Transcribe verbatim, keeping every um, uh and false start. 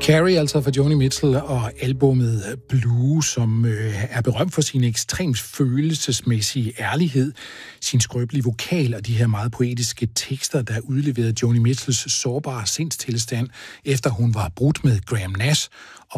Carrie, altså for Joni Mitchell, og albummet Blue, som øh, er berømt for sin ekstremt følelsesmæssige ærlighed, sin skrøbelige vokal og de her meget poetiske tekster, der udleverede Joni Mitchells sårbare sindstilstand, efter hun var brudt med Graham Nash, og